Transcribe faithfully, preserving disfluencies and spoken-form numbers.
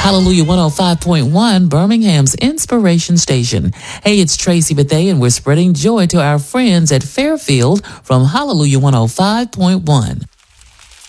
Hallelujah one oh five point one, Birmingham's Inspiration Station. Hey, it's Tracy Bethea, and we're spreading joy to our friends at Fairfield from Hallelujah one oh five point one.